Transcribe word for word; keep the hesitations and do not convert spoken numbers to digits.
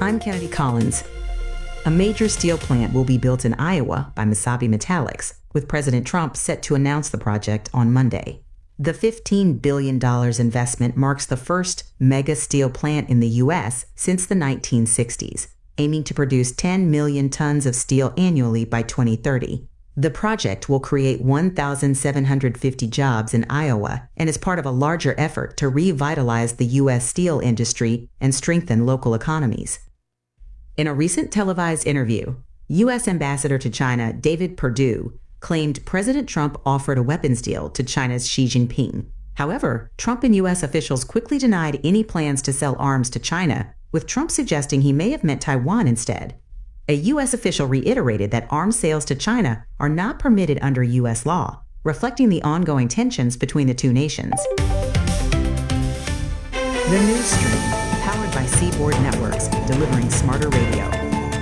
I'm Kennedy Collins. A major steel plant will be built in Iowa by Mesabi Metallics, with President Trump set to announce the project on Monday. The fifteen billion dollars investment marks the first mega steel plant in the U S since the nineteen sixties, aiming to produce ten million tons of steel annually by twenty thirty. The project will create one thousand seven hundred fifty jobs in Iowa and is part of a larger effort to revitalize the U S steel industry and strengthen local economies. In a recent televised interview, U S Ambassador to China David Perdue claimed President Trump offered a weapons deal to China's Xi Jinping. However, Trump and U S officials quickly denied any plans to sell arms to China, with Trump suggesting he may have meant Taiwan instead. A U S official reiterated that arms sales to China are not permitted under U S law, reflecting the ongoing tensions between the two nations. The News Stream, powered by Seaboard Networks, delivering smarter radio.